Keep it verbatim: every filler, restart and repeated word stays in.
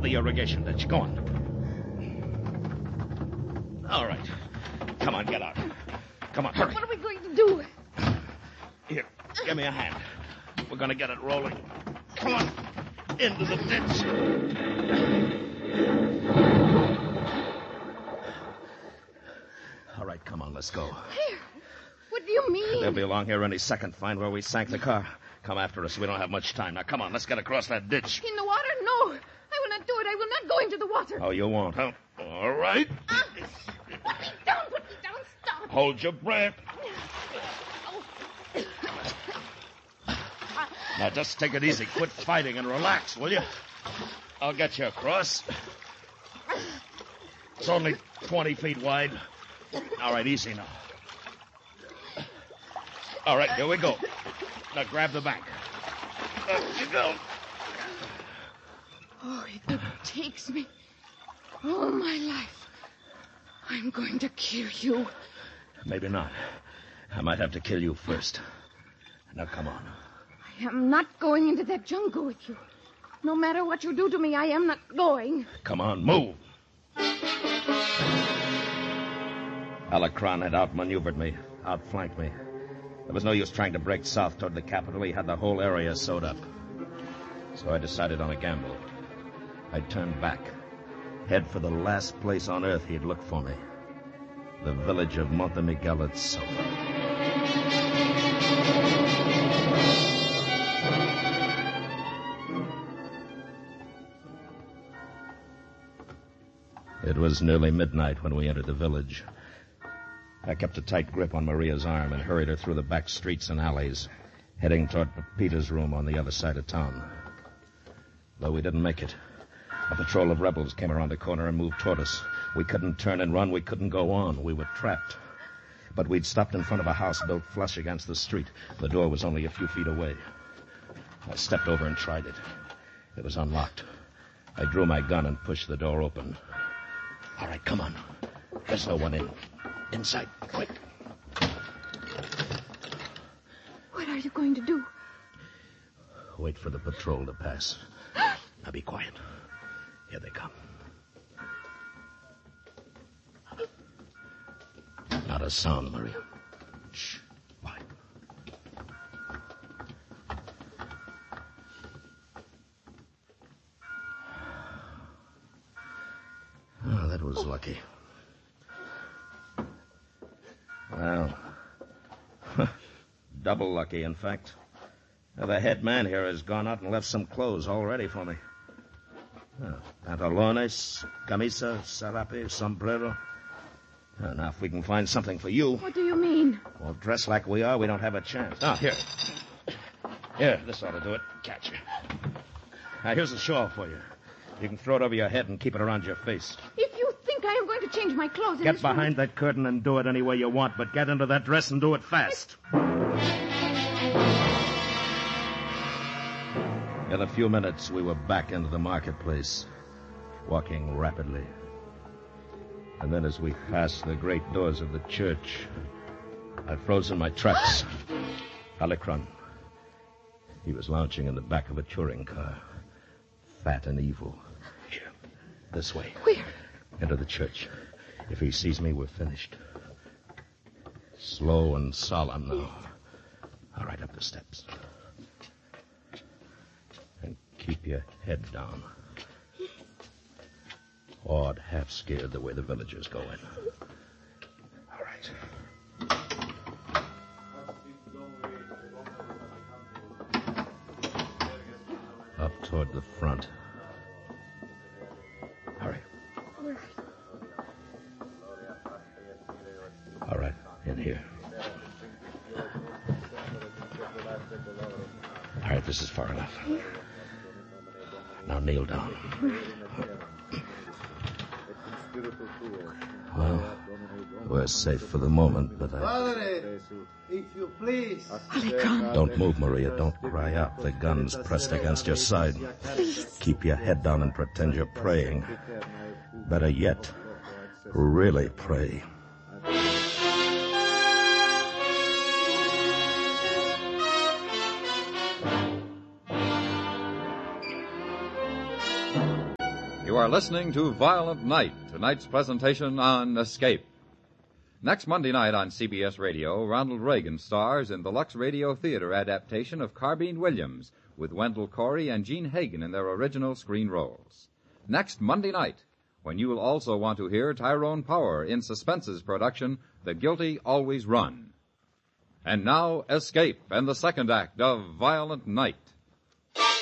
the irrigation ditch. Go on. All right. Come on, get out. Come on, hurry. What are we going to do? Here, give me a hand. We're going to get it rolling. Come on. Into the ditch. All right, come on, let's go. Where? What do you mean? They'll be along here any second. Find where we sank the car. Come after us. We don't have much time. Now, come on. Let's get across that ditch. In the water? No. I will not do it. I will not go into the water. Oh, you won't, huh? All right. Ah, put me down. Put me down. Stop. Hold your breath. Oh. Now, just take it easy. Quit fighting and relax, will you? I'll get you across. It's only twenty feet wide. All right, easy now. All right, here we go. Now, grab the bank. Up you go. Oh, if it takes me all my life, I'm going to kill you. Maybe not. I might have to kill you first. Now, come on. I am not going into that jungle with you. No matter what you do to me, I am not going. Come on, move. Alacron had outmaneuvered me, outflanked me. There was no use trying to break south toward the capital. He had the whole area sewed up. So I decided on a gamble. I'd turn back, head for the last place on earth he'd look for me. The village of Monte Miguel itself. It was nearly midnight when we entered the village. I kept a tight grip on Maria's arm and hurried her through the back streets and alleys, heading toward Peter's room on the other side of town. Though we didn't make it, a patrol of rebels came around the corner and moved toward us. We couldn't turn and run. We couldn't go on. We were trapped. But we'd stopped in front of a house built flush against the street. The door was only a few feet away. I stepped over and tried it. It was unlocked. I drew my gun and pushed the door open. All right, come on. There's no one in. Inside, quick. What are you going to do? Wait for the patrol to pass. Now be quiet. Here they come. Not a sound, Maria. Shh. Quiet. Oh, that was lucky. Well, double lucky, in fact. The head man here has gone out and left some clothes all ready for me. Oh, pantalones, camisa, sarape, sombrero. Oh, now, if we can find something for you... What do you mean? Well, dressed like we are, we don't have a chance. Ah, here. Here, this ought to do it. Catch you. Now, here's a shawl for you. You can throw it over your head and keep it around your face. If you think I am going to change my clothes... in Get this behind room... that curtain and do it any way you want, but get into that dress and do it fast. In a few minutes, we were back into the marketplace, walking rapidly. And then as we passed the great doors of the church, I froze in my tracks. Alacron. He was lounging in the back of a touring car, fat and evil. Here, this way. Where? Into the church. If he sees me, we're finished. Slow and solemn now. All right, up the steps. And keep your head down. Awed, half scared the way the villagers go in. All right. Up toward the front. Hurry. All right, in here. All right, this is far enough. Now kneel down. Well, we're safe for the moment, but I... Padre, if you please. Alacron. Don't move, Maria. Don't cry out. The gun's pressed against your side. Please. Keep your head down and pretend you're praying. Better yet, really pray. You are listening to Violent Night, tonight's presentation on Escape. Next Monday night on C B S Radio, Ronald Reagan stars in the Lux Radio Theater adaptation of Carbine Williams, with Wendell Corey and Gene Hagen in their original screen roles. Next Monday night, when you will also want to hear Tyrone Power in Suspense's production, The Guilty Always Run. And now, Escape and the second act of Violent Night.